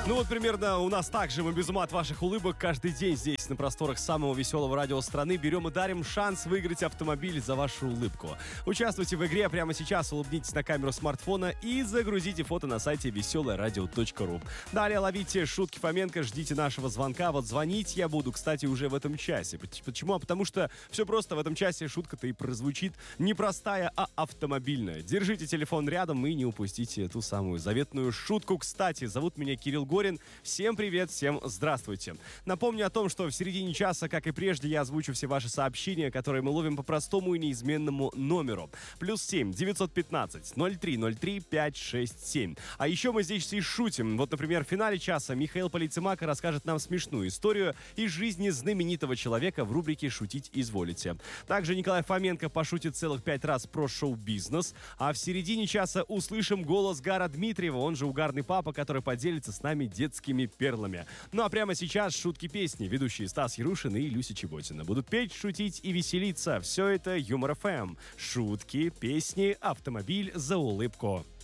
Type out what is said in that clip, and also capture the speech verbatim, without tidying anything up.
Ну вот примерно у нас также мы без ума от ваших улыбок каждый день здесь на просторах самого веселого радио страны берем и дарим шанс выиграть автомобиль за вашу улыбку. Участвуйте в игре прямо сейчас, улыбнитесь на камеру смартфона и загрузите фото на сайте веселое радио точка ру. Далее ловите шутки Фоменко, ждите нашего звонка. Вот звонить я буду, кстати, уже в этом часе. Почему? А потому что все просто, в этом часе шутка-то и прозвучит не простая, а автомобильная. Держите телефон рядом и не упустите ту самую заветную шутку. Кстати, зовут меня Кирилл Горин. Всем привет, всем здравствуйте. Напомню о том, что в середине часа, как и прежде, я озвучу все ваши сообщения, которые мы ловим по простому и неизменному номеру. Плюс семь девятьсот пятнадцать ноль три ноль три пять шесть семь. А еще мы здесь и шутим. Вот, например, в финале часа Михаил Полицемака расскажет нам смешную историю из жизни знаменитого человека в рубрике «Шутить изволите». Также Николай Фоменко пошутит целых пять раз про шоу-бизнес. А в середине часа услышим голос Гара Дмитриева, он же угарный папа, который поделится с нами детскими перлами. Ну а прямо сейчас шутки-песни. Ведущие Стас Ярушин и Люся Чеботина будут петь, шутить и веселиться. Все это Юмор эф эм. Шутки, песни, автомобиль за улыбку.